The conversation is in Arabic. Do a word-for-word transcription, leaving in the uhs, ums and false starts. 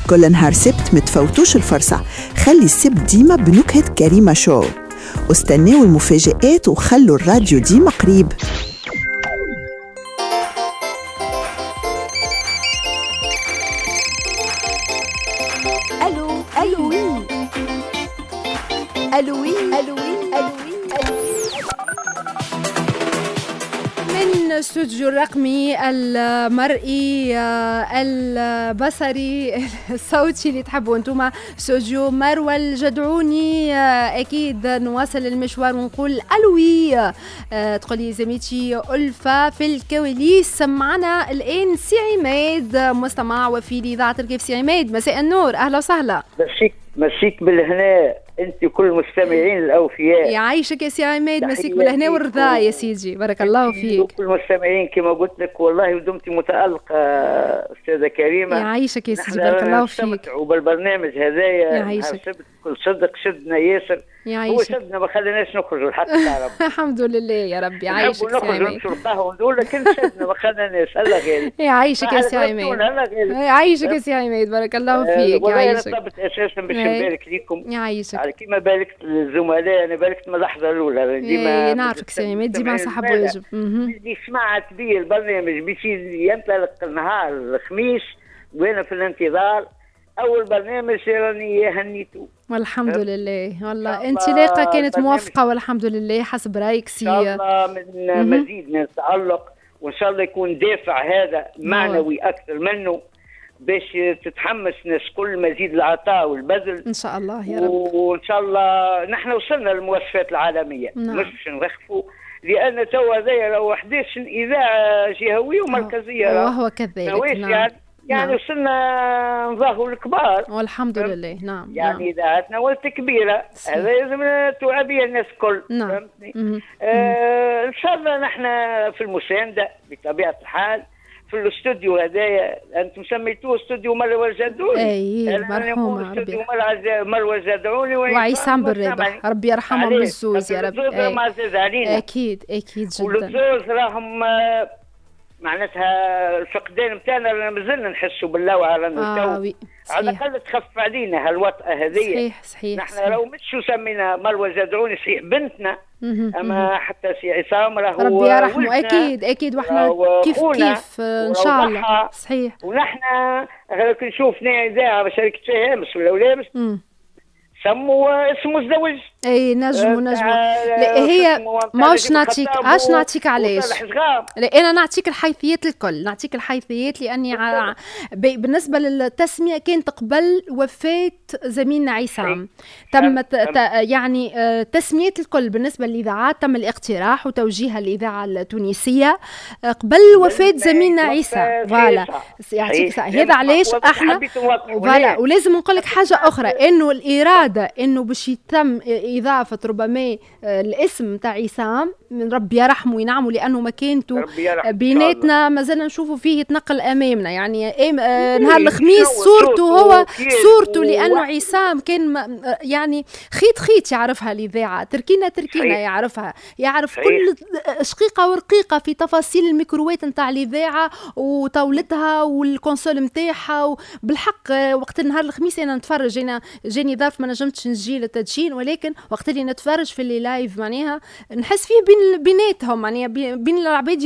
كل نهار سبت متفوتوش الفرصة، خلي السبت ديما بنكهة كريمة شو، واستناو المفاجآت وخلوا الراديو ديما قريب. الو الو الو الو الو من الاستوديو الرقمي المرئي البصري الصوتي اللي تحبوا انتم، استوديو مروه الجدعوني. اكيد نواصل المشوار ونقول الوي. تقولي زميلتي ألفة في الكواليس. معنا الان سي عماد مستمع وفي اذاعه الكيف. سي عماد مساء النور، اهلا وسهلا. مسيك مسيك بالهناء انت كل المستمعين الاوفياء. يعيشك يا سي عماد، مسيك بالهنا والرضا يا سيدي، بارك الله فيك. كل المستمعين كما قلت لك، والله ودمتي متالقه استاذه كريمه. يعيشك يا سيدي، بارك الله فيك. وبالبرنامج هذايا يعيشك. كل صدق شدنا ياسر. يعيشك. هو شدنا ما خليناش نخرجوا لحد العرب. الحمد لله يا ربي. يعيشك يا عماد. نخرجوا نمشوا القهوه ونقول لك انت شدنا ما خليناش. هلا غير. يعيشك يا سي عماد. يعيشك يا سي عماد، بارك الله فيك. يعيشك. والله انا طلبت اساسا باش نبارك لكم. يعيشك. على كيما باركت الزملاء، انا باركت من اللحظه الاولى. ديما نعرفك سي عماد، ديما صاحب واجب. بدي سمعت بي البرنامج باش ينطلق النهار الخميس وانا في الانتظار. اول برنامج راني هنيته والحمد لله. والله انطلاقه كانت موفقه والحمد لله حسب رايك سي. ان شاء الله من مزيد من التالق، وان شاء الله يكون دافع هذا معنوي اكثر منه باش تتحمس ناس كل مزيد العطاء والبذل ان شاء الله يا رب. وان شاء الله نحن وصلنا للمؤسسات العالميه. نعم. مش باش نرخفوا، لان توا هذايا راهو احداث اذاعه جهويه ومركزيه وهو كذلك. نعم. يعني يعني نعم. وصلنا نظهروا الكبار والحمد لله. نعم. يعني اذاعتنا ولت كبيره، هذا لازم توعى بها الناس الكل. نعم. فهمتني؟ آه ان شاء الله نحن في المسانده بطبيعه الحال في الاستوديو هذايا. انتم سميتوه استوديو مروه الجدعوني. اي مرحومه ربي. استوديو مروه الجدعوني وعصام بالربح، ربي يرحمهم بالزوز يا ربي. أي. اكيد اكيد جدا. والزوز راهم معناتها الفقدان نتاعنا مازلنا نحسوا باللوعه. رانا آه وي. على الاقل تخف علينا هالوطأة هذه. صحيح صحيح. نحن راهو مش شو سمينا مروه الجدعوني صحيح بنتنا، اما حتى سي عصام راهو ربي يرحمه. اكيد اكيد. واحنا كيف كيف ان شاء الله. صحيح. ونحن كي نشوفنا اذاعه شركه فيها امس ولا ولا سموا اسمه الزوج. اي نجموا نجموا. هي ماش نعطيك عاش نعطيك علاش. لا انا نعطيك الحيثيات الكل، نعطيك الحيثيات لاني ع... بالنسبه للتسميه كانت قبل وفاه زميلنا عصام. تم ت... ت... يعني تسميات الكل بالنسبه للاذاعات تم الاقتراح وتوجيهها للاذاعه التونسيه قبل وفاه زميلنا عيسى. فوالا يعطيك هذا علاش احنا فوالا. ولازم نقول لك حاجه اخرى، انه الاراده انه باش يتم اضافه ربما الاسم تاع عصام من ربي يرحمه وينعمه، لانه مكانته بيناتنا مازلنا نشوفوا فيه يتنقل امامنا. يعني آه نهار الخميس صورته هو صورته، لانه عصام كان يعني خيط خيط يعرفها الاذاعه، تركينا تركينا يعرفها، يعرف صحيح. كل شقيقه ورقيقه في تفاصيل الميكرووات نتاع الاذاعه وطاولتها والكونسول نتاعها. بالحق وقت نهار الخميس انا نتفرج، انا جاني ظرف ما نجمتش نجي للتدشين، ولكن وقت اللي نتفرج في اللي لايف معناها نحس فيه بين بيناتهم، يعني بين العباد